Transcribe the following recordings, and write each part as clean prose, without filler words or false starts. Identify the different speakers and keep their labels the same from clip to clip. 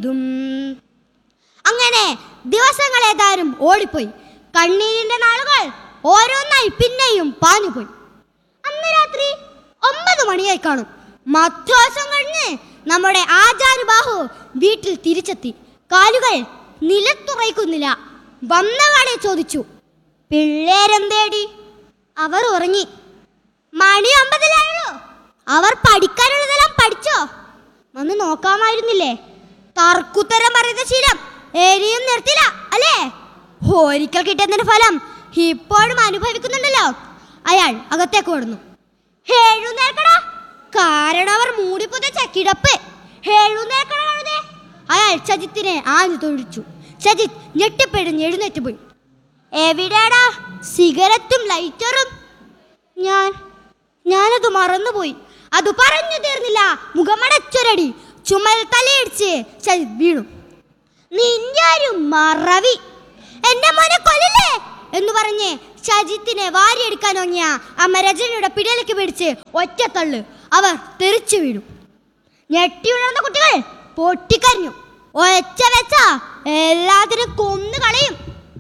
Speaker 1: പെയ്തും. അങ്ങനെ ദിവസങ്ങൾ ഏതാനും ഓടിപ്പോയി. കണ്ണീരിന്റെ നാളുകൾ ഓരോന്നായി പിന്നെയും പാഞ്ഞുപോയി. അന്ന് രാത്രി 9 മണിയായി കാണും. മധ്വാസം കഴിഞ്ഞ് നമ്മുടെ ആചാര്യബാഹു വീട്ടിൽ തിരിച്ചെത്തി. കാലുകൾ നിലത്തുറയ്ക്കുന്നില്ല. വന്നവാളെ ചോദിച്ചു, പിള്ളേരെന്തേടി? അവർ ഉറങ്ങി. മണി 9 അവർ പഠിക്കാനുള്ളതെല്ലാം പഠിച്ചോ? വന്ന് നോക്കാമായിരുന്നില്ലേ? തർക്കുത്തരം പറയുന്ന ശീലം ഏരിയും നിർത്തില്ല അല്ലേ? ഒരിക്കൽ കിട്ടുന്നതിന് ഫലം ഇപ്പോഴും അനുഭവിക്കുന്നുണ്ടല്ലോ. അയാൾ അകത്തേക്ക് ഓടുന്നു. എഴുന്നേൽക്കടാ, കാരണം അവർ മൂടിപ്പുതച്ച കിടപ്പ്. എഴുന്നേൽക്കണേ. അയാൾ സജിത്തിനെ ആഞ്ഞു തൊഴിച്ചു. സജിത്ത് ഞെട്ടിപ്പിടിഞ്ഞ് എഴുന്നേറ്റ് പോയി. എവിടെയാടാ സിഗരറ്റും ലൈറ്ററും? ഞാനത് മറന്നുപോയി. അത് പറഞ്ഞു തീർന്നില്ല. മുഖമടച്ചൊരടി ചുമൽ തലയിടിച്ച് സജിത്ത് വീണു. നിന്റെ ഒരു മറവി, എന്റെ മോനെ കൊല്ലില്ലേ എന്ന് പറഞ്ഞ് സജിത്തിനെ വാരിയെടുക്കാൻ ഒങ്ങിയ അമ്മ രജനിയുടെ പിടിയിലേക്ക് പിടിച്ച് ഒറ്റത്തള്ളു. അവർ തെറിച്ചു വീണു. ഞെട്ടി ഉണർന്ന കുട്ടികൾ പൊട്ടിക്കരഞ്ഞു. ഒച്ച വെച്ച എല്ലാത്തിനും കൊന്നു കളയും.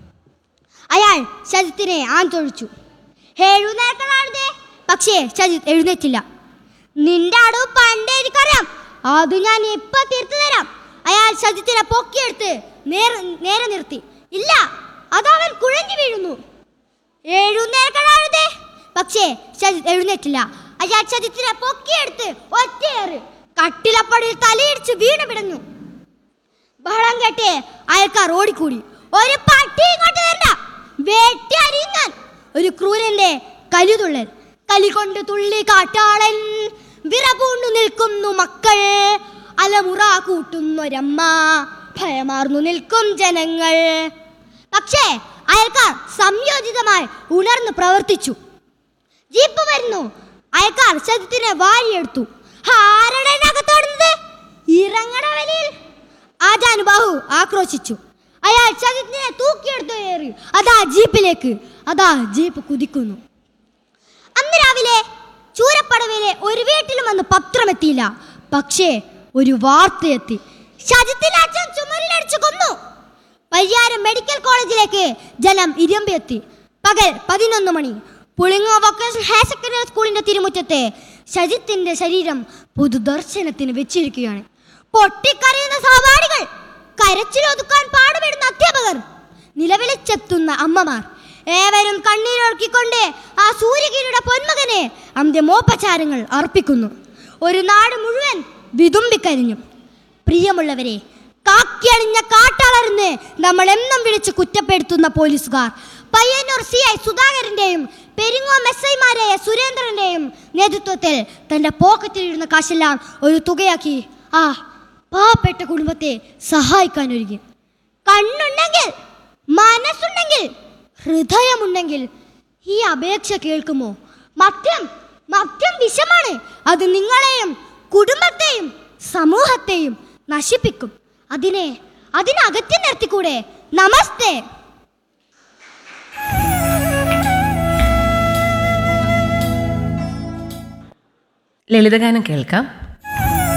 Speaker 1: അയാൾ സജിത്തിനെ ആഞ്ഞൊഴിച്ചു. എഴുന്നേൽക്കണേ. പക്ഷേ സജിത്ത് എഴുന്നേറ്റില്ല. നിന്റെ അടവ് പണ്ടേ എനിക്കറിയാം, അത് ഞാൻ ഇപ്പൊ തീർത്തു തരാം. അയാൾ സജിത്തിനെ പൊക്കിയെടുത്ത് നേരെ നിർത്തി. ഇല്ല, അതവൻ കുഴഞ്ഞു വീഴുന്നു. എഴുന്നേൽക്കണേ. പക്ഷേ സജിത്ത് എഴുന്നേറ്റില്ല. അയാൾ സജിത്തിനെ പൊക്കിയെടുത്ത് ഒറ്റയേറ് കട്ടിലപ്പടിയിൽ തലയിടിച്ച് വീണ് പിടഞ്ഞു. ബഹളം കേട്ട് അയൽക്കാർ ഓടിക്കൂടി. ഒരു പട്ടി ഇങ്ങോട്ട് വരണ്ട, വെട്ടി അരിഞ്ഞാൻ. ഒരു ക്രൂരന്റെ കലിതുള്ളൽ. കലി കൊണ്ട് തുള്ളി കാട്ടാളൻ, വിറപൂണ്ടു നിൽക്കുന്നു മക്കൾ, അലമുറ കൂട്ടുന്നൊരമ്മ, ഭയമാർന്നു നിൽക്കും ജനങ്ങൾ. പക്ഷേ അയൽക്കാർ സംയോജിതമായി ഉണർന്ന് പ്രവർത്തിച്ചു. ജീപ്പ് വരുന്നു. അയൽക്കാർ സജിത്തിനെ വാരിയെടുത്തു. ആരടകത്തോടുന്നത്? ഇറങ്ങണ വലിയിൽ ആജാനുബാഹു ആക്രോശിച്ചു. അയാൾ സജിത്തിനെ തൂക്കിയെടുത്തു കയറി. അതാ ജീപ്പിലേക്ക്. അതാ ജീപ്പ് കുതിക്കുന്നു. അന്ന് രാവിലെ ചൂരപ്പടവിലെ ഒരു വീട്ടിലും വന്ന് പത്രമെത്തിയില്ല. പക്ഷേ ഒരു വാർത്തയെത്തി. സജിത്തിനെ അച്ഛൻ ചുമരിലടിച്ചു കൊന്നു. പരിയാരം മെഡിക്കൽ കോളേജിലേക്ക് ജനം ഇരമ്പിയെത്തി. പകൽ 11 മണി. പുളിങ്ങോ വൊക്കേഷണൽ ഹയർ സെക്കൻഡറി സ്കൂളിന്റെ തിരുമുറ്റത്തെ സജിത്തിന്റെ ശരീരം പൊതുദർശനത്തിന് വെച്ചിരിക്കുകയാണ്. പൊട്ടിക്കരയുന്ന സഹപാഠികൾ, കരച്ചിലൊതുക്കാൻ പാടുപെടുന്ന അധ്യാപകർ, നിലവിളിച്ചെത്തുന്ന അമ്മമാർ, ഏവരും കണ്ണീരൊഴുക്കിക്കൊണ്ട് ആ സൂര്യകിരിയുടെ പൊന്മകനെ അന്ത്യമോപചാരങ്ങൾ അർപ്പിക്കുന്നു. ഒരു നാട് മുഴുവൻ വിതുമ്പിക്കരിഞ്ഞു. പ്രിയമുള്ളവരെ, കാക്കിയണിഞ്ഞ കാട്ടാളരെന്ന് നമ്മൾ എന്നും വിളിച്ച് കുറ്റപ്പെടുത്തുന്ന പോലീസുകാർ പയ്യന്നൂർ CI സുധാകരന്റെയും പെരിങ്ങോം SI-മാരായ സുരേന്ദ്രന്റെയും നേതൃത്വത്തിൽ തന്റെ പോക്കറ്റിലിരുന്ന കാശെല്ലാം ഒരു തുകയാക്കി ആ പാവപ്പെട്ട കുടുംബത്തെ സഹായിക്കാനൊരുങ്ങി. കണ്ണുണ്ടെങ്കിൽ, മനസ്സുണ്ടെങ്കിൽ, ഹൃദയമുണ്ടെങ്കിൽ ഈ അപേക്ഷ കേൾക്കുമോ? മദ്യം വിഷമാണ്. അത് നിങ്ങളെയും കുടുംബത്തെയും സമൂഹത്തെയും നശിപ്പിക്കും. അതിനകറ്റി നിർത്തിക്കൂടെ? നമസ്തേ.
Speaker 2: ലളിതഗാനം കേൾക്കാം.